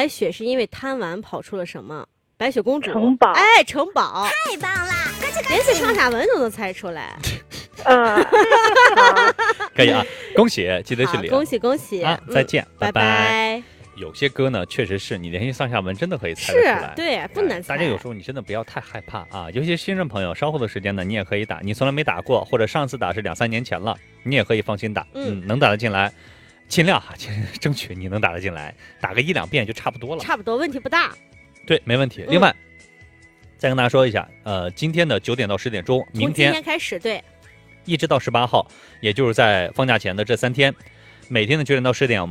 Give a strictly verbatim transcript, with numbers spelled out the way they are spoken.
白雪是因为贪玩跑出了什么？白雪公主。 城堡。 哎，城堡。 太棒了！ 连续上下文都能猜出来。 嗯， 可以啊，恭喜，记得去领。 恭喜恭喜啊！再见， 拜拜。有些歌呢，确实是你连续上下文真的可以猜得出来， 是，对，不难猜。 大家有时候你真的不要太害怕啊，尤其是新人朋友，稍后的时间呢，你也可以打，你从来没打过，或者上次打是两三年前了，你也可以放心打，嗯，嗯能打得进来，尽量哈，争取你能打得进来，打个一两遍就差不多了， 差不多，问题不大。 对，没问题。另外，嗯、再跟大家说一下，呃，今天的九点到十点钟，明天从今天开始，对， 一直到十八号，也就是在放假前的这三天，每天的九点到十点。